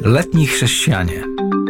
Letni chrześcijanie.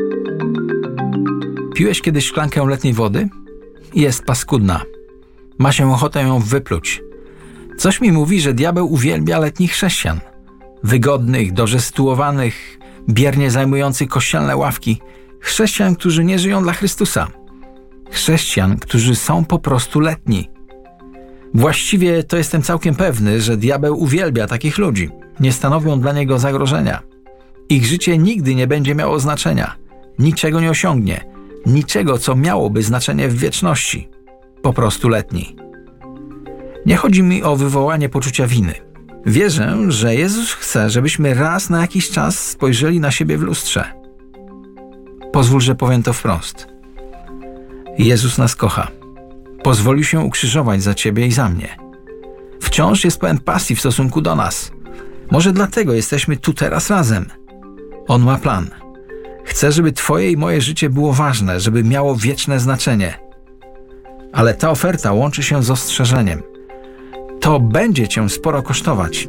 Piłeś kiedyś szklankę letniej wody? Jest paskudna. Ma się ochotę ją wypluć. Coś mi mówi, że diabeł uwielbia letnich chrześcijan. Wygodnych, dobrze sytuowanych, biernie zajmujących kościelne ławki. Chrześcijan, którzy nie żyją dla Chrystusa. Chrześcijan, którzy są po prostu letni. Właściwie to jestem całkiem pewny, że diabeł uwielbia takich ludzi. Nie stanowią dla niego zagrożenia. Ich życie nigdy nie będzie miało znaczenia. Niczego nie osiągnie. Niczego, co miałoby znaczenie w wieczności. Po prostu letni. Nie chodzi mi o wywołanie poczucia winy. Wierzę, że Jezus chce, żebyśmy raz na jakiś czas spojrzeli na siebie w lustrze. Pozwól, że powiem to wprost. Jezus nas kocha. Pozwolił się ukrzyżować za ciebie i za mnie. Wciąż jest pełen pasji w stosunku do nas. Może dlatego jesteśmy tu teraz razem. On ma plan. Chce, żeby twoje i moje życie było ważne, żeby miało wieczne znaczenie. Ale ta oferta łączy się z ostrzeżeniem. To będzie cię sporo kosztować.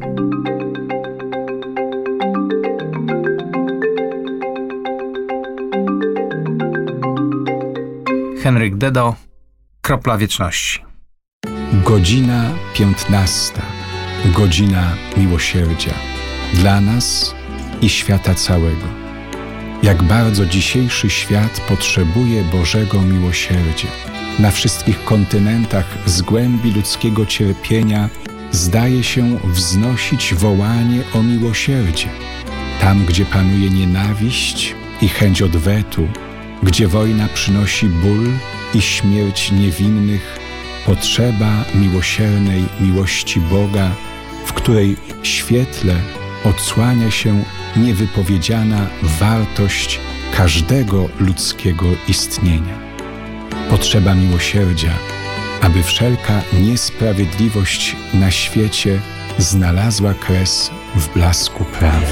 Henryk Dedo, Kropla wieczności. Godzina 15. Godzina miłosierdzia. Dla nas i świata całego. Jak bardzo dzisiejszy świat potrzebuje Bożego miłosierdzia. Na wszystkich kontynentach z głębi ludzkiego cierpienia zdaje się wznosić wołanie o miłosierdzie. Tam, gdzie panuje nienawiść i chęć odwetu, gdzie wojna przynosi ból i śmierć niewinnych, potrzeba miłosiernej miłości Boga, w której świetle odsłania się niewypowiedziana wartość każdego ludzkiego istnienia. Potrzeba miłosierdzia, aby wszelka niesprawiedliwość na świecie znalazła kres w blasku prawa.